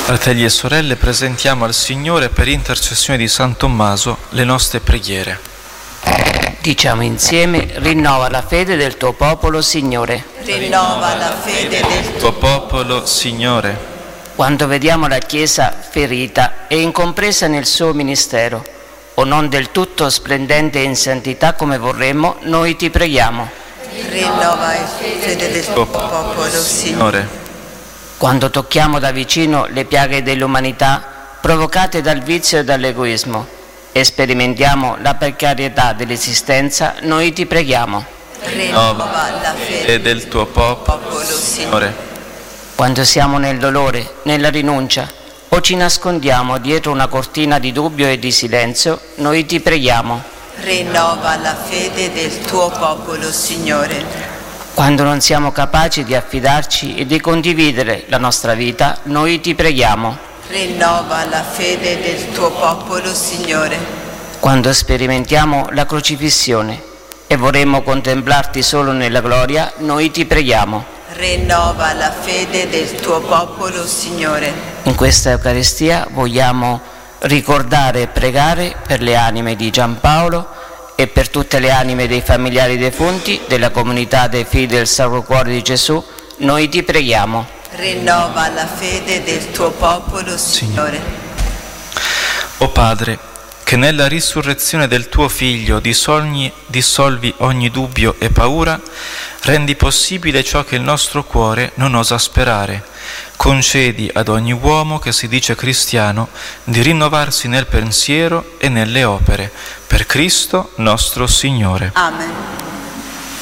Fratelli e sorelle, presentiamo al Signore per intercessione di San Tommaso le nostre preghiere. Diciamo insieme: rinnova la fede del tuo popolo, Signore. Rinnova la fede del tuo popolo, Signore. Quando vediamo la Chiesa ferita e incompresa nel suo ministero, o non del tutto splendente in santità come vorremmo, noi ti preghiamo. Rinnova la fede del tuo popolo, Signore. Quando tocchiamo da vicino le piaghe dell'umanità provocate dal vizio e dall'egoismo e sperimentiamo la precarietà dell'esistenza, noi ti preghiamo. Rinnova la fede del tuo popolo, Signore. Quando siamo nel dolore, nella rinuncia o ci nascondiamo dietro una cortina di dubbio e di silenzio, noi ti preghiamo. Rinnova la fede del tuo popolo, Signore. Quando non siamo capaci di affidarci e di condividere la nostra vita, noi ti preghiamo. Rinnova la fede del tuo popolo, Signore. Quando sperimentiamo la crocifissione e vorremmo contemplarti solo nella gloria, noi ti preghiamo. Rinnova la fede del tuo popolo, Signore. In questa Eucaristia vogliamo ricordare e pregare per le anime di Giampaolo e per tutte le anime dei familiari defunti, della comunità dei figli del Sacro Cuore di Gesù, noi ti preghiamo. Rinnova la fede del tuo popolo, Signore. O Padre, che nella risurrezione del tuo Figlio dissolvi ogni dubbio e paura, rendi possibile ciò che il nostro cuore non osa sperare. Concedi ad ogni uomo che si dice cristiano di rinnovarsi nel pensiero e nelle opere. Per Cristo nostro Signore. Amen.